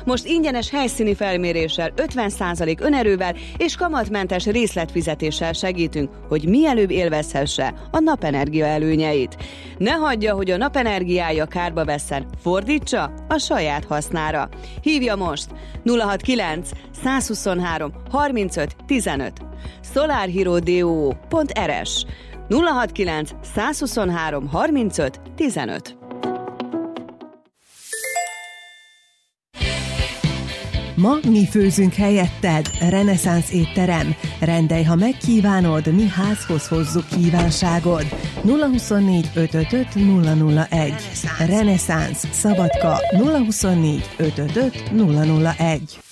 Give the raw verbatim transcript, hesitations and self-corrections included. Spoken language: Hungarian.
Most ingyenes helyszíni felméréssel, ötven százalék önerővel és kamatmentes részletfizetéssel segítünk, hogy mielőbb élvezhesse a napenergia előnyeit. Ne hagyja, hogy a napenergiája kárba vesszen, fordítsa a saját hasznára. Hívja most nulla hatvankilenc százhuszonhárom harmincöt tizenöt solarhero pont rs nulla hatvankilenc százhuszonhárom harmincöt tizenöt. Ma mi főzünk helyetted, Reneszánsz étterem. Rendelj, ha megkívánod, mi házhoz hozzuk kívánságod. nulla huszonnégy ötvenöt nulla nulla egy. Reneszánsz, Szabadka nulla huszonnégy ötvenöt nulla nulla egy.